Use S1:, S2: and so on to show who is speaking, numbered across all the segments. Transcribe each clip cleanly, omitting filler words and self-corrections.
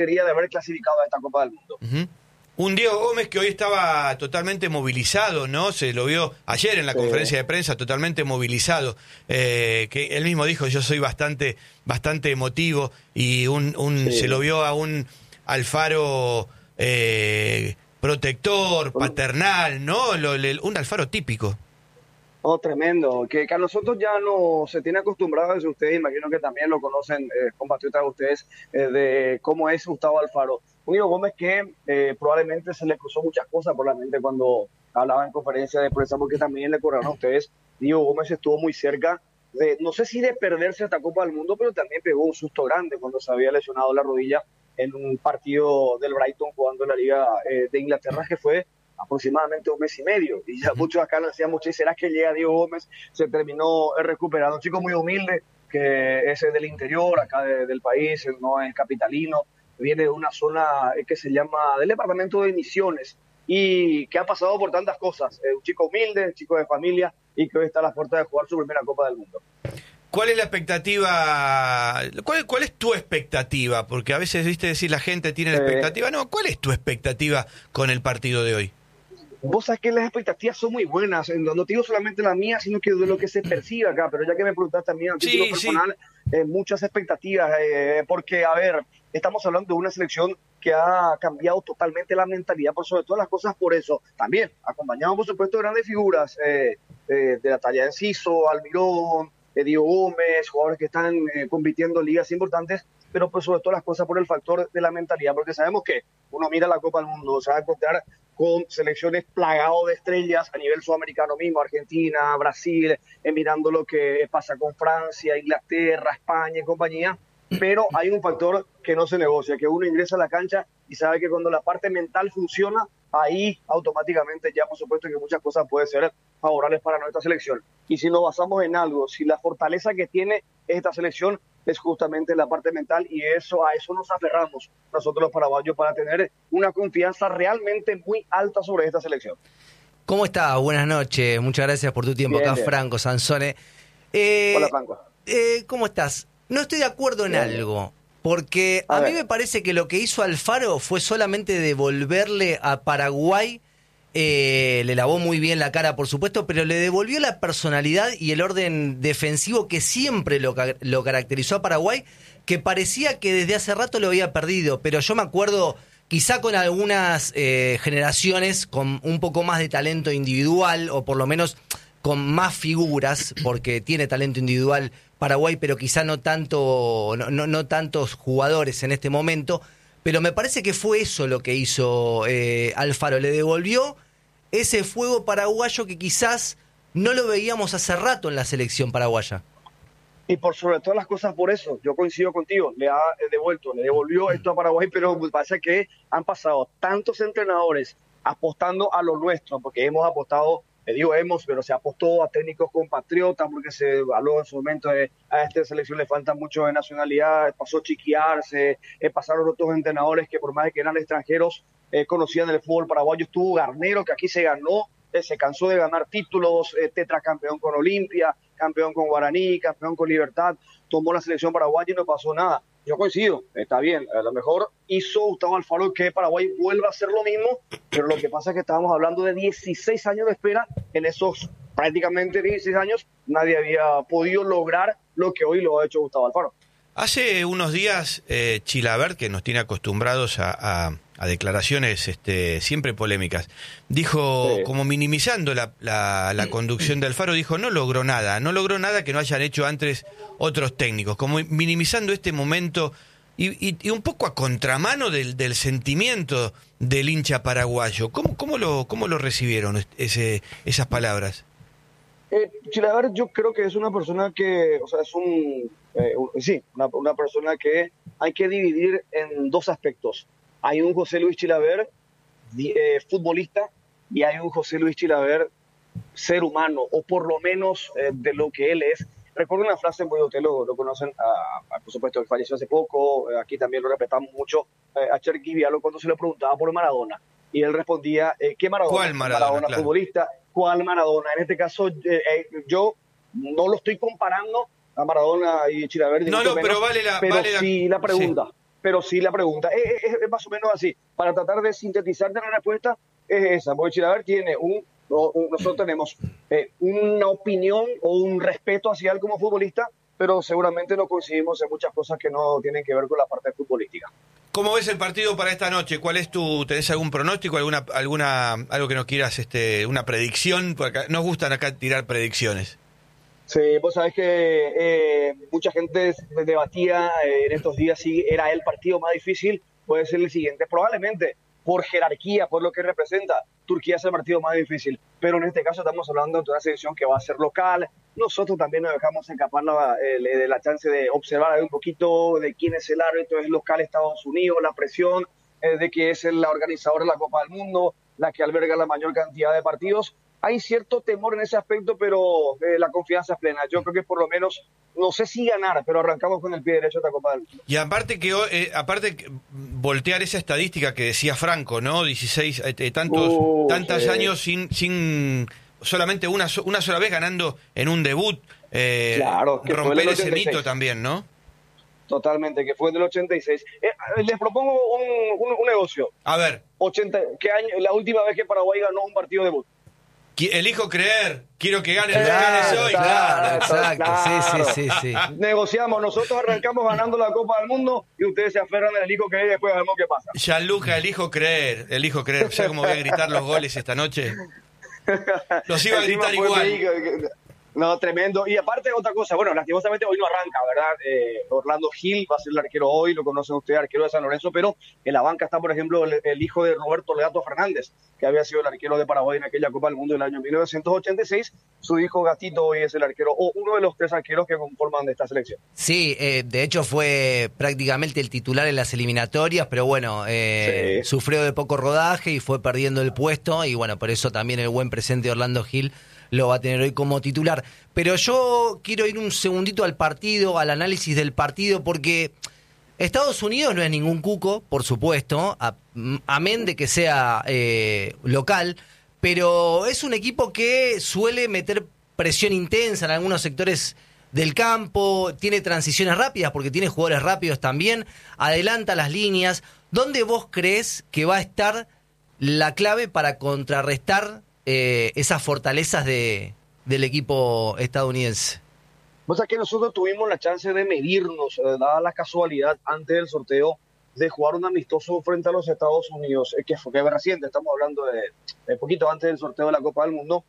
S1: debería de haber clasificado a esta Copa del Mundo.
S2: Uh-huh. Un Diego Gómez que hoy estaba totalmente movilizado, ¿no? Se lo vio ayer en la conferencia de prensa, totalmente movilizado, que él mismo dijo, yo soy bastante emotivo, y se lo vio a un Alfaro protector, paternal, ¿no? Un Alfaro típico.
S1: Oh, tremendo, que a nosotros ya no se tiene acostumbrado, desde ustedes, imagino que también lo conocen, compatriotas de ustedes, de cómo es Gustavo Alfaro. Un Diego Gómez que probablemente se le cruzó muchas cosas por la mente cuando hablaba en conferencia de prensa, porque también le corrieron a ustedes. Diego Gómez estuvo muy cerca de, no sé si de perderse esta Copa del Mundo, pero también pegó un susto grande cuando se había lesionado la rodilla en un partido del Brighton jugando en la Liga de Inglaterra, que fue aproximadamente un mes y medio, y ya muchos acá nos decían, ¿será que llega Diego Gómez? Se terminó recuperando, un chico muy humilde, que es del interior, acá del país, no es capitalino, viene de una zona que se llama del departamento de Misiones, y que ha pasado por tantas cosas, un chico humilde, un chico de familia, y que hoy está a las puertas de jugar su primera Copa del Mundo.
S2: ¿Cuál es la expectativa? ¿Cuál es tu expectativa? Porque a veces, viste, decir la gente tiene la expectativa. No, ¿cuál es tu expectativa con el partido de hoy?
S1: Vos sabés que las expectativas son muy buenas, no te digo solamente la mía, sino que de lo que se percibe acá, pero ya que me preguntaste también a título personal, muchas expectativas, porque, a ver, estamos hablando de una selección que ha cambiado totalmente la mentalidad, por sobre todas las cosas, por eso, también, acompañado por supuesto de grandes figuras, de la talla de Enciso, Almirón, Diego Gómez, jugadores que están compitiendo en ligas importantes, pero por sobre todas las cosas por el factor de la mentalidad, porque sabemos que uno mira la Copa del Mundo, se va a encontrar con selecciones plagadas de estrellas a nivel sudamericano mismo, Argentina, Brasil, mirando lo que pasa con Francia, Inglaterra, España y compañía, pero hay un factor que no se negocia, que uno ingresa a la cancha y sabe que cuando la parte mental funciona, ahí automáticamente ya por supuesto que muchas cosas pueden ser favorables para nuestra selección. Y si nos basamos en algo, si la fortaleza que tiene esta selección es justamente la parte mental, y a eso nos aferramos nosotros los paraguayos para tener una confianza realmente muy alta sobre esta selección.
S3: ¿Cómo estás? Buenas noches, muchas gracias por tu tiempo. Bien, acá Franco Sansone.
S1: Hola Franco.
S3: ¿Cómo estás? No estoy de acuerdo en algo, porque a mí me parece que lo que hizo Alfaro fue solamente devolverle a Paraguay, le lavó muy bien la cara por supuesto, pero le devolvió la personalidad y el orden defensivo que siempre lo caracterizó a Paraguay, que parecía que desde hace rato lo había perdido, pero yo me acuerdo quizá con algunas generaciones con un poco más de talento individual, o por lo menos con más figuras, porque tiene talento individual Paraguay, pero quizá no tantos jugadores en este momento. Pero me parece que fue eso lo que hizo Alfaro. Le devolvió ese fuego paraguayo que quizás no lo veíamos hace rato en la selección paraguaya.
S1: Y por sobre todas las cosas, por eso, yo coincido contigo, le devolvió esto a Paraguay, pero me parece que han pasado tantos entrenadores apostando a lo nuestro, porque hemos apostado, pero se apostó a técnicos compatriotas, porque se habló en su momento a esta selección le faltan mucho de nacionalidad, pasó Chiquiarse, pasaron otros entrenadores que por más de que eran extranjeros, conocían el fútbol paraguayo. Estuvo Garnero, que aquí se ganó, se cansó de ganar títulos, tetracampeón con Olimpia, campeón con Guaraní, campeón con Libertad, tomó la selección paraguaya y no pasó nada. Yo coincido, está bien, a lo mejor hizo Gustavo Alfaro que Paraguay vuelva a hacer lo mismo, pero lo que pasa es que estábamos hablando de 16 años de espera. En esos prácticamente 16 años nadie había podido lograr lo que hoy lo ha hecho Gustavo Alfaro.
S2: Hace unos días, Chilavert, que nos tiene acostumbrados a declaraciones siempre polémicas, dijo, como minimizando la conducción de Alfaro, dijo, no logró nada que no hayan hecho antes otros técnicos, como minimizando este momento y un poco a contramano del sentimiento del hincha paraguayo. ¿Cómo lo recibieron esas palabras?
S1: Chilavert, yo creo que es una persona que, o sea, es una persona que hay que dividir en dos aspectos. Hay un José Luis Chilavert, futbolista, y hay un José Luis Chilavert, ser humano, o por lo menos de lo que él es. Recuerdo una frase, pues ustedes lo conocen, por supuesto, que falleció hace poco, aquí también lo respetamos mucho, a Cherky Vialo, cuando se le preguntaba por Maradona. Y él respondía, ¿qué Maradona?
S2: ¿Cuál Maradona? Claro.
S1: Futbolista. ¿Cuál Maradona? En este caso, yo no lo estoy comparando a Maradona y Chilavert.
S2: No, pero vale la
S1: sí la pregunta. Sí. pero sí la pregunta es más o menos así. Para tratar de sintetizarte la respuesta, es esa, porque Chilaver tiene nosotros tenemos una opinión o un respeto hacia él como futbolista, pero seguramente no coincidimos en muchas cosas que no tienen que ver con la parte futbolística.
S2: ¿Cómo ves el partido para esta noche? ¿Cuál es tenés algún pronóstico, algo que no quieras, una predicción? Porque acá, nos gustan acá tirar predicciones.
S1: Sí, vos sabés que mucha gente debatía en estos días si era el partido más difícil, puede ser el siguiente. Probablemente, por jerarquía, por lo que representa, Turquía es el partido más difícil. Pero en este caso estamos hablando de una selección que va a ser local. Nosotros también nos dejamos escapar la chance de observar un poquito de quién es el árbitro, es local Estados Unidos, la presión de que es la organizadora de la Copa del Mundo, la que alberga la mayor cantidad de partidos. Hay cierto temor en ese aspecto, pero la confianza es plena. Yo creo que por lo menos, no sé si ganar, pero arrancamos con el pie derecho de esta Copa del Mundo.
S2: Y aparte voltear esa estadística que decía Franco, ¿no? 16, tantos años sin solamente una sola vez ganando en un debut.
S1: Claro, que
S2: romper ese mito también, ¿no?
S1: Totalmente, que fue en el 86. Les propongo un negocio.
S2: A ver.
S1: ¿Qué año? La última vez que Paraguay ganó un partido debut.
S2: Elijo creer, quiero que ganes hoy.
S3: Claro, exacto, sí.
S1: Negociamos, nosotros arrancamos ganando la Copa del Mundo y ustedes se aferran al elijo creer y después vemos qué pasa.
S2: Gianluca, elijo creer. ¿Sabes cómo voy a gritar los goles esta noche? Los iba a gritar igual.
S1: No, tremendo. Y aparte otra cosa, bueno, lastimosamente hoy no arranca, ¿verdad? Orlando Gil va a ser el arquero hoy, lo conocen ustedes, arquero de San Lorenzo, pero en la banca está, por ejemplo, el hijo de Roberto Legato Fernández, que había sido el arquero de Paraguay en aquella Copa del Mundo del año 1986. Su hijo Gatito hoy es el arquero, o uno de los 3 arqueros que conforman esta selección.
S3: Sí, de hecho fue prácticamente el titular en las eliminatorias, pero bueno, sufrió de poco rodaje y fue perdiendo el puesto, y bueno, por eso también el buen presente de Orlando Gil lo va a tener hoy como titular. Pero yo quiero ir un segundito al partido, al análisis del partido, porque Estados Unidos no es ningún cuco, por supuesto, amén de que sea local, pero es un equipo que suele meter presión intensa en algunos sectores del campo, tiene transiciones rápidas porque tiene jugadores rápidos también, adelanta las líneas. ¿Dónde vos crees que va a estar la clave para contrarrestar esas fortalezas del equipo estadounidense?
S1: O sea que nosotros tuvimos la chance de medirnos, dada la casualidad antes del sorteo, de jugar un amistoso frente a los Estados Unidos, que fue reciente, estamos hablando de poquito antes del sorteo de la Copa del Mundo,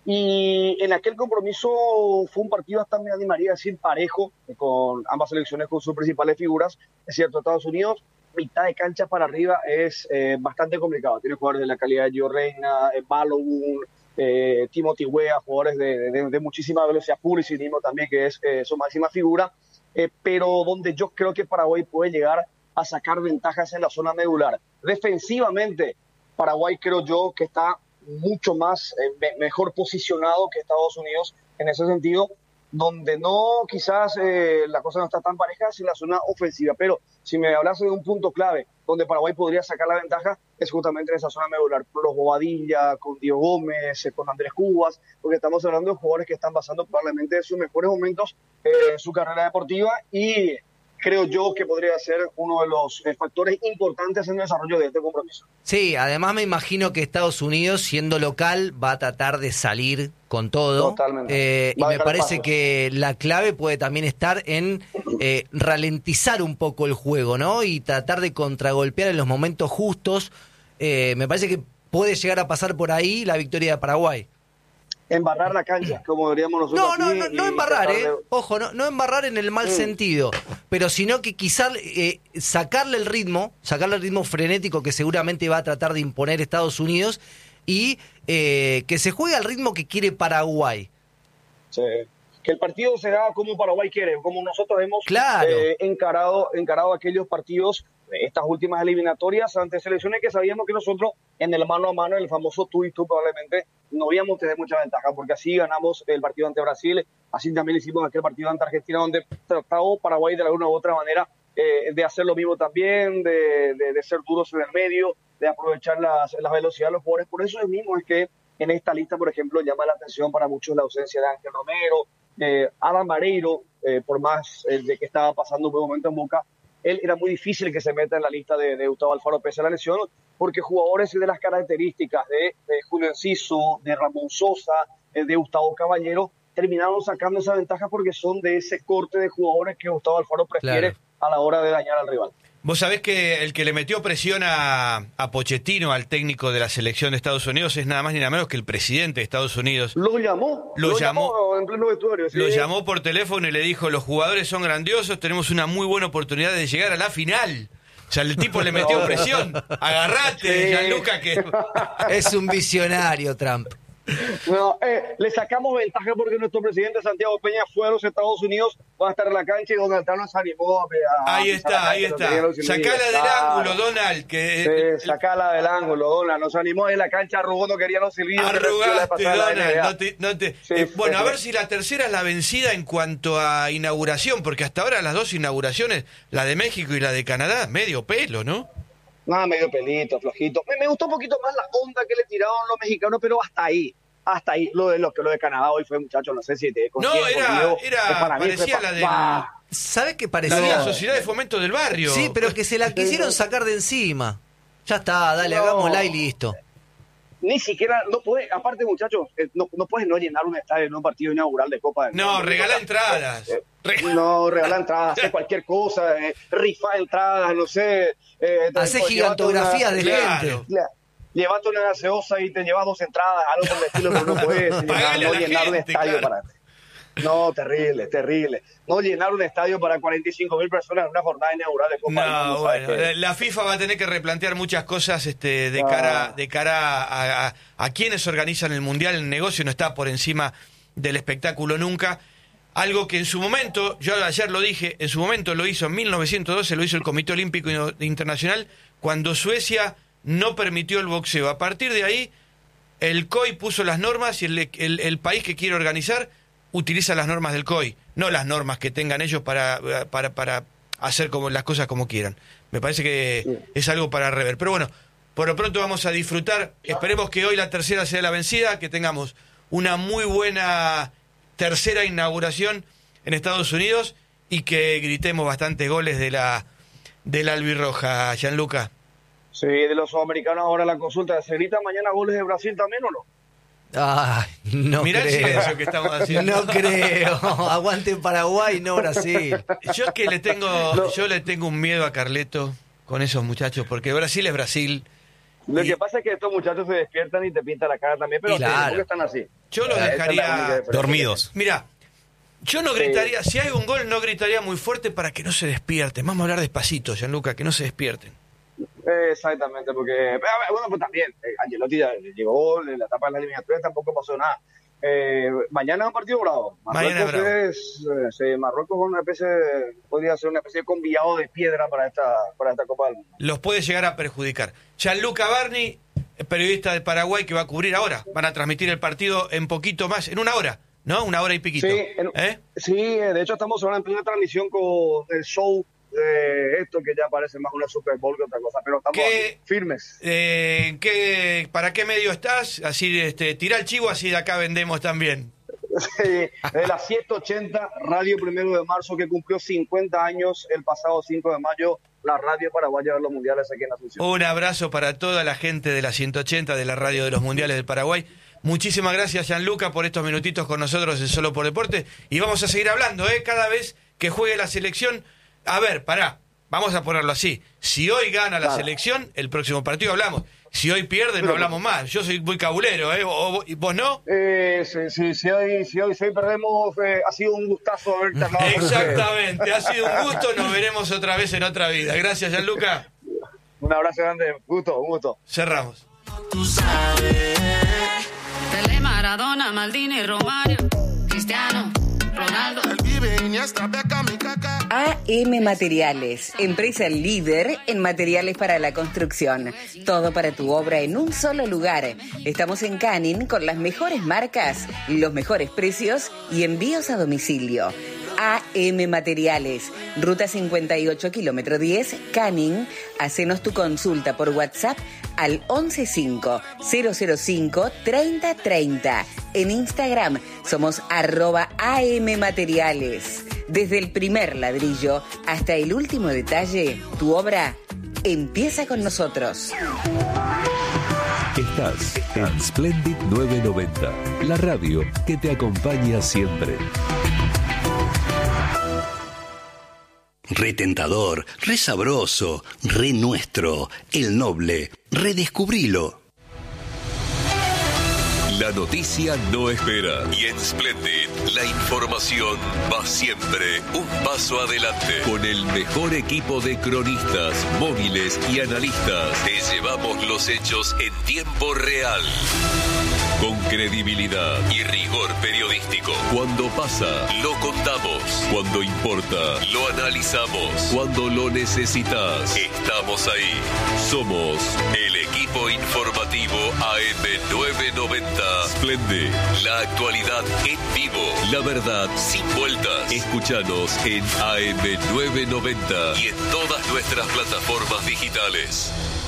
S1: y en aquel compromiso fue un partido hasta, me animaría a decir, parejo, con ambas selecciones con sus principales figuras. Es cierto, Estados Unidos, mitad de cancha para arriba es bastante complicado. Tiene jugadores de la calidad de Gio Reyna, Balogun, Timothy Weah, jugadores de muchísima velocidad, Pulisic mismo también, que es su máxima figura, pero donde yo creo que Paraguay puede llegar a sacar ventajas en la zona medular. Defensivamente, Paraguay creo yo que está mucho más mejor posicionado que Estados Unidos en ese sentido, donde no, quizás la cosa no está tan pareja en la zona ofensiva, pero si me hablase de un punto clave donde Paraguay podría sacar la ventaja, es justamente en esa zona medular, con los Bobadilla, con Diego Gómez, con Andrés Cubas, porque estamos hablando de jugadores que están pasando probablemente sus mejores momentos en su carrera deportiva, y creo yo que podría ser uno de los factores importantes en el desarrollo de este compromiso.
S3: Sí, además me imagino que Estados Unidos, siendo local, va a tratar de salir con todo.
S1: Totalmente.
S3: Y me parece que la clave puede también estar en ralentizar un poco el juego, ¿no? Y tratar de contragolpear en los momentos justos. Me parece que puede llegar a pasar por ahí la victoria de Paraguay.
S1: Embarrar la cancha, como diríamos nosotros.
S3: No embarrar, ojo, no embarrar en el mal sentido, pero sino que quizás sacarle el ritmo frenético que seguramente va a tratar de imponer Estados Unidos, y que se juegue al ritmo que quiere Paraguay.
S1: Sí. Que el partido se haga como Paraguay quiere, como nosotros hemos encarado aquellos partidos, estas últimas eliminatorias ante selecciones que sabíamos que nosotros en el mano a mano, en el famoso tú y tú, probablemente no íbamos a tener mucha ventaja, porque así ganamos el partido ante Brasil, así también hicimos aquel partido ante Argentina, donde trataba Paraguay de alguna u otra manera de hacer lo mismo también, de ser duros en el medio, de aprovechar las velocidades de los jugadores. Por eso mismo es que en esta lista, por ejemplo, llama la atención para muchos la ausencia de Ángel Romero, Adam Vareiro, por más de que estaba pasando un buen momento en Boca, él era muy difícil que se meta en la lista de Gustavo Alfaro pese a la lesión, porque jugadores de las características de Julio Enciso, de Ramón Sosa, de Gustavo Caballero, terminaron sacando esa ventaja porque son de ese corte de jugadores que Gustavo Alfaro prefiere a la hora de dañar al rival.
S2: Vos sabés que el que le metió presión a Pochettino, al técnico de la selección de Estados Unidos, es nada más ni nada menos que el presidente de Estados Unidos.
S1: Lo llamó en pleno vestuario.
S2: Lo llamó por teléfono y le dijo, los jugadores son grandiosos, tenemos una muy buena oportunidad de llegar a la final. O sea, el tipo le metió presión. Agarrate, Gianluca, que...
S3: Es un visionario, Trump.
S1: No, le sacamos ventaja porque nuestro presidente Santiago Peña fue a los Estados Unidos, va a estar en la cancha y Donald Trump nos animó a
S2: ahí está. Sacala del ángulo, Donald.
S1: Sacala del ángulo, Donald. Nos animó en la cancha, arrugó, no quería los silbidos.
S2: Arrugaste, Donald. Bueno, a ver si la tercera es la vencida en cuanto a inauguración, porque hasta ahora las dos inauguraciones, la de México y la de Canadá, medio pelo, ¿no?
S1: Nada, medio pelito, flojito. Me gustó un poquito más la onda que le tiraron los mexicanos, pero hasta ahí. Lo de Canadá hoy fue, muchachos, no sé si te
S2: parecía la de...
S3: ¿Sabes qué parecía?
S2: La de la Sociedad de Fomento del Barrio.
S3: Sí, pero que se la quisieron sacar de encima. Ya está, dale, hagámosla y listo.
S1: Ni siquiera, no puede, aparte, muchachos, no puedes no llenar un estadio en un partido inaugural de Copa del Mundo.
S2: No, regala entradas.
S1: Regala entradas, hace cualquier cosa, rifa entradas, no sé.
S3: Hace gigantografías de gente.
S1: Llévate una gaseosa y te llevas 2 entradas, algo por el estilo, pero no puedes llenar un estadio para... No, terrible. No llenar un estadio para 45.000 personas en una jornada inaugural de Copa del Mundo.
S2: Bueno, la FIFA va a tener que replantear muchas cosas de cara a quienes organizan el Mundial. El negocio no está por encima del espectáculo nunca. Algo que en su momento, yo ayer lo dije, en su momento lo hizo en 1912, lo hizo el Comité Olímpico Internacional, cuando Suecia no permitió el boxeo. A partir de ahí, el COI puso las normas y el país que quiere organizar utiliza las normas del COI, no las normas que tengan ellos para hacer las cosas como quieran. Me parece que es algo para rever. Pero bueno, por lo pronto vamos a disfrutar. Esperemos que hoy la tercera sea la vencida, que tengamos una muy buena tercera inauguración en Estados Unidos y que gritemos bastantes goles de la albirroja, Gianluca.
S1: Sí, de los sudamericanos ahora la consulta. ¿Se grita mañana goles de Brasil también o no?
S3: Ay, no
S2: mirá
S3: creo.
S2: el silencio que estamos haciendo.
S3: No creo. Aguante Paraguay, no Brasil.
S2: Yo le tengo un miedo a Carleto con esos muchachos, porque Brasil es Brasil.
S1: Lo que pasa es que estos muchachos se despiertan y te pintan la cara también, pero
S3: claro,
S1: están así.
S2: Yo los dejaría
S3: dormidos.
S2: Mira, yo no gritaría, si hay un gol no gritaría muy fuerte para que no se despierten. Vamos a hablar despacito, Gianluca, que no se despierten.
S1: Exactamente, porque bueno, pues también Ancelotti ya llegó en la etapa de la eliminatoria, tampoco pasó nada. Mañana es un partido bravo. Marruecos podría ser una especie de conviado de piedra para esta Copa del Mundo.
S2: Los puede llegar a perjudicar. Gianluca Barni, periodista de Paraguay, que va a cubrir ahora. Van a transmitir el partido en poquito más, en 1 hora, ¿no? 1 hora y piquito.
S1: Sí, de hecho estamos ahora en plena transmisión con el show de esto que ya parece más una Super Bowl que otra cosa, pero estamos firmes.
S2: ¿Para qué medio estás? Así tira el chivo, así de acá vendemos también.
S1: Sí, de la 780 Radio 1 de marzo, que cumplió 50 años el pasado 5 de mayo, la radio paraguaya de los mundiales aquí en Asunción.
S2: Un abrazo para toda la gente de la 180 de la radio de los mundiales del Paraguay. Muchísimas gracias, Gianluca, por estos minutitos con nosotros en Solo por Deporte, y vamos a seguir hablando, cada vez que juegue la selección. A ver, vamos a ponerlo así. Si hoy gana la selección, el próximo partido hablamos. Si hoy pierde, no hablamos más. Yo soy muy cabulero, ¿vos no?
S1: Si hoy perdemos, ha sido un gustazo haberte hablado.
S2: Exactamente, ha sido un gusto. Nos veremos otra vez en otra vida. Gracias, Gianluca.
S1: Un abrazo grande, un gusto.
S2: Cerramos.
S4: Tú sabes. Pelé, Maradona, Maldini, Romario, Cristiano, Ronaldo.
S5: AM Materiales, empresa líder en materiales para la construcción. Todo para tu obra en un solo lugar. Estamos en Canning con las mejores marcas, los mejores precios y envíos a domicilio. AM Materiales, Ruta 58, kilómetro 10, Canning. Hacenos tu consulta por WhatsApp al 115-005-3030. En Instagram somos @AM Materiales. Desde el primer ladrillo hasta el último detalle, tu obra empieza con nosotros.
S6: Estás en Splendid 990, la radio que te acompaña siempre.
S7: Re tentador, re sabroso, re nuestro, el noble, redescubrilo.
S6: La noticia no espera y en Splendid la información va siempre un paso adelante. Con el mejor equipo de cronistas, móviles y analistas, te llevamos los hechos en tiempo real. Con credibilidad y rigor periodístico. Cuando pasa, lo contamos. Cuando importa, lo analizamos. Cuando lo necesitas, estamos ahí. Somos el equipo informativo AM990. Splendid, la actualidad en vivo. La verdad sin vueltas. Escúchanos en AM990 y en todas nuestras plataformas digitales.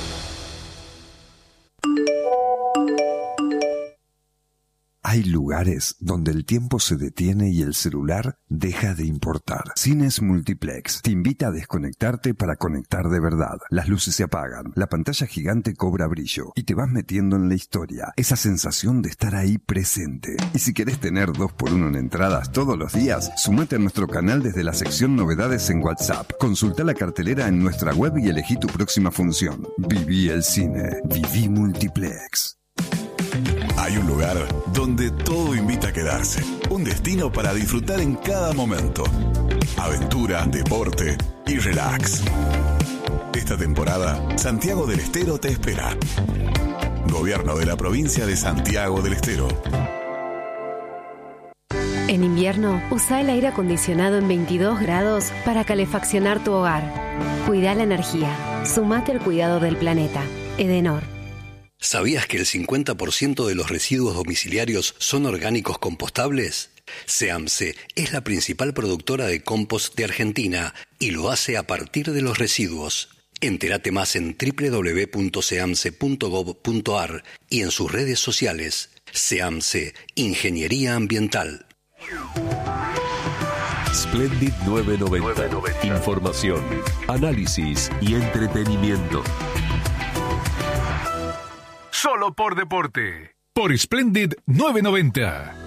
S8: Hay lugares donde el tiempo se detiene y el celular deja de importar. Cines Multiplex te invita a desconectarte para conectar de verdad. Las luces se apagan, la pantalla gigante cobra brillo y te vas metiendo en la historia. Esa sensación de estar ahí presente. Y si querés tener 2x1 en entradas todos los días, sumate a nuestro canal desde la sección novedades en WhatsApp. Consulta la cartelera en nuestra web y elegí tu próxima función. Viví el cine. Viví Multiplex.
S9: Hay un lugar donde todo invita a quedarse. Un destino para disfrutar en cada momento. Aventura, deporte y relax. Esta temporada, Santiago del Estero te espera. Gobierno de la provincia de Santiago del Estero.
S10: En invierno, usa el aire acondicionado en 22 grados para calefaccionar tu hogar. Cuida la energía. Sumate al cuidado del planeta. Edenor.
S7: ¿Sabías que el 50% de los residuos domiciliarios son orgánicos compostables? SEAMSE es la principal productora de compost de Argentina y lo hace a partir de los residuos. Entérate más en www.seamse.gov.ar y en sus redes sociales. SEAMSE, Ingeniería Ambiental.
S6: Splendid 990. Información, análisis y entretenimiento.
S11: Solo por deporte. Por Splendid 990.